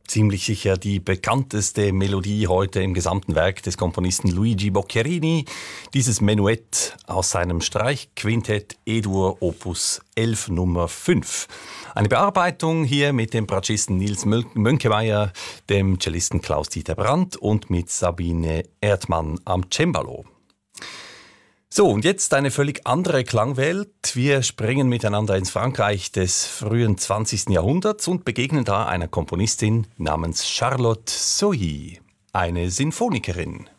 Ziemlich sicher die bekannteste Melodie heute im gesamten Werk des Komponisten Luigi Boccherini. Dieses Menuett aus seinem Streichquintett E-Dur Opus 11 Nummer 5. Eine Bearbeitung hier mit dem Bratschisten Nils Mönkemeyer, dem Cellisten Klaus-Dieter Brandt und mit Sabine Erdmann am Cembalo. So, und jetzt eine völlig andere Klangwelt. Wir springen miteinander ins Frankreich des frühen 20. Jahrhunderts und begegnen da einer Komponistin namens Charlotte Sohi, eine Sinfonikerin.